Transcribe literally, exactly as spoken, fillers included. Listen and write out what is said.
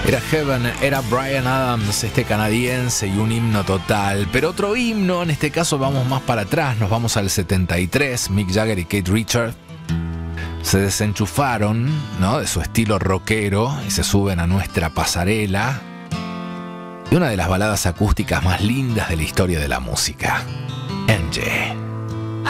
Era Heaven, era Bryan Adams, este canadiense, y un himno total. Pero otro himno, en este caso vamos más para atrás, nos vamos al setenta y tres. Mick Jagger y Keith Richards se desenchufaron, ¿no?, de su estilo rockero y se suben a nuestra pasarela de una de las baladas acústicas más lindas de la historia de la música, M J.